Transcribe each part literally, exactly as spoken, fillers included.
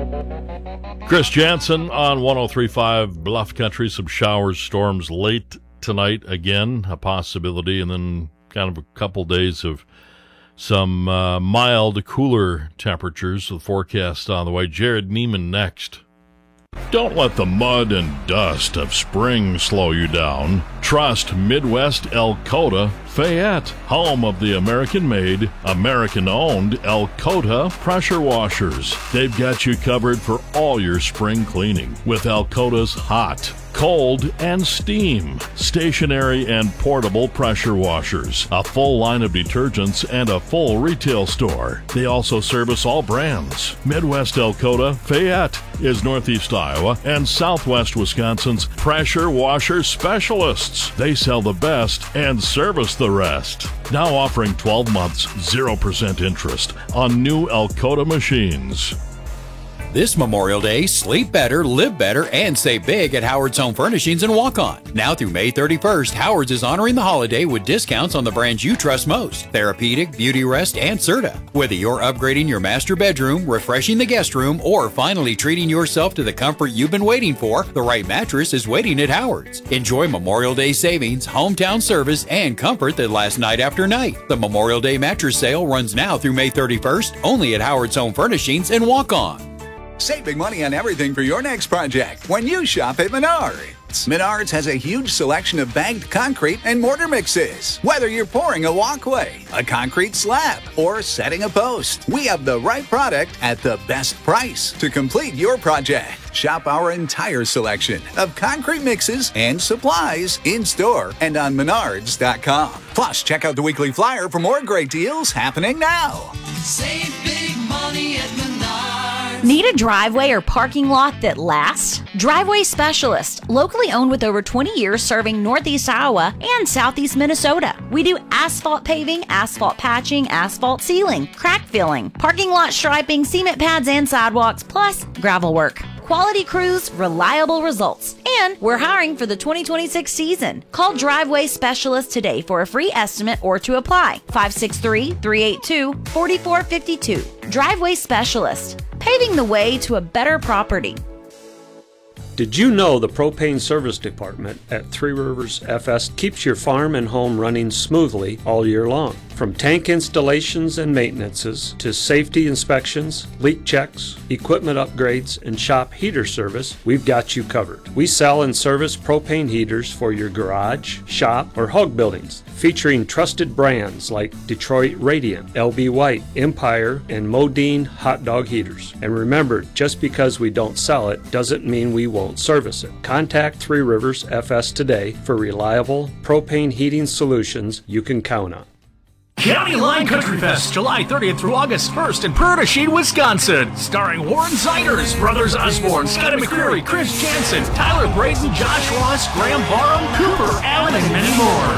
Chris Jansen on one oh three point five Bluff Country. Some showers, storms late tonight again, a possibility, and then kind of a couple days of some uh, mild, cooler temperatures. The forecast on the way. Jared Neiman next. Don't let the mud and dust of spring slow you down. Trust Midwest Elkota Fayette, home of the American-made, American-owned Elkota pressure washers. They've got you covered for all your spring cleaning with Elkota's hot, cold, and steam, stationary and portable pressure washers, a full line of detergents, and a full retail store. They also service all brands. Midwest Elkota Fayette is Northeast Iowa and Southwest Wisconsin's pressure washer specialists. They sell the best and service the rest. Now offering twelve months, zero percent interest on new Elkota machines. This Memorial Day, sleep better, live better, and save big at Howard's Home Furnishings in Waukon. Now through May thirty-first, Howard's is honoring the holiday with discounts on the brands you trust most: Therapeutic, Beauty Rest, and Serta. Whether you're upgrading your master bedroom, refreshing the guest room, or finally treating yourself to the comfort you've been waiting for, the right mattress is waiting at Howard's. Enjoy Memorial Day savings, hometown service, and comfort that lasts night after night. The Memorial Day mattress sale runs now through May thirty-first, only at Howard's Home Furnishings in Waukon. Save big money on everything for your next project when you shop at Menards. Menards has a huge selection of bagged concrete and mortar mixes. Whether you're pouring a walkway, a concrete slab, or setting a post, we have the right product at the best price to complete your project. Shop our entire selection of concrete mixes and supplies in-store and on menards dot com. Plus, check out the weekly flyer for more great deals happening now. Save big money at Menards. Need a driveway or parking lot that lasts? Driveway Specialist, locally owned with over twenty years serving Northeast Iowa and Southeast Minnesota. We do asphalt paving, asphalt patching, asphalt sealing, crack filling, parking lot striping, cement pads and sidewalks, plus gravel work. Quality crews, reliable results. And we're hiring for the twenty twenty-six season. Call Driveway Specialist today for a free estimate or to apply. five six three, three eight two, four four five two. Driveway Specialist, paving the way to a better property. Did you know the propane service department at Three Rivers F S keeps your farm and home running smoothly all year long? From tank installations and maintenances to safety inspections, leak checks, equipment upgrades, and shop heater service, we've got you covered. We sell and service propane heaters for your garage, shop, or hog buildings, featuring trusted brands like Detroit Radiant, L B White, Empire, and Modine hot dog heaters. And remember, just because we don't sell it doesn't mean we won't service it. Contact Three Rivers F S today for reliable propane heating solutions you can count on. County Line Country Fest, July thirtieth through August first in Prairie du Chien, Wisconsin. Starring Warren Ziders, Brothers Osborne, Scotty McCreery, Chris Jansen, Tyler Braden, Josh Ross, Graham Barham, Cooper Allen, and many more.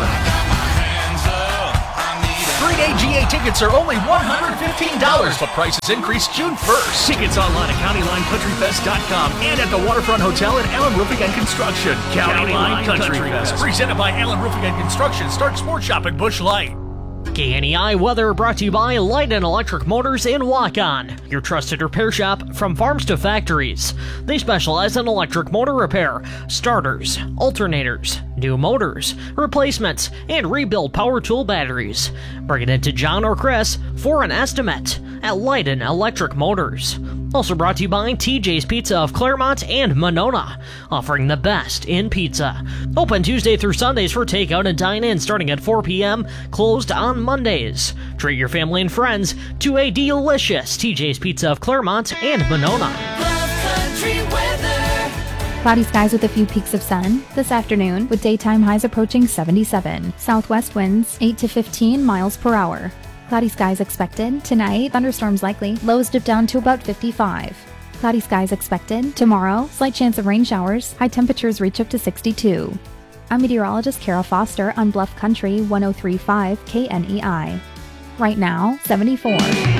Three-day G A tickets are only one hundred fifteen dollars, but prices increase June first. Tickets online at county line country fest dot com and at the Waterfront Hotel at Allen Roofing and Construction. County, County Line Country, Country Fest, presented by Allen Roofing and Construction. Start Sport Shop at Busch Light. K N E I weather brought to you by Light and Electric Motors in Waukon, your trusted repair shop from farms to factories. They specialize in electric motor repair, starters, alternators, new motors, replacements, and rebuild power tool batteries. Bring it into John or Chris for an estimate at Light and Electric Motors. Also brought to you by T J's Pizza of Claremont and Monona, offering the best in pizza. Open Tuesday through Sundays for takeout and dine-in starting at four p.m., closed on Mondays. Treat your family and friends to a delicious T J's Pizza of Claremont and Monona. Country weather. Cloudy skies with a few peaks of sun this afternoon, with daytime highs approaching seventy-seven. Southwest winds eight to fifteen miles per hour. Cloudy skies expected. Tonight, thunderstorms likely. Lows dip down to about fifty-five. Cloudy skies expected. Tomorrow, slight chance of rain showers. High temperatures reach up to sixty-two. I'm meteorologist Kara Foster on Bluff Country one oh three point five K N E I. Right now, seventy-four.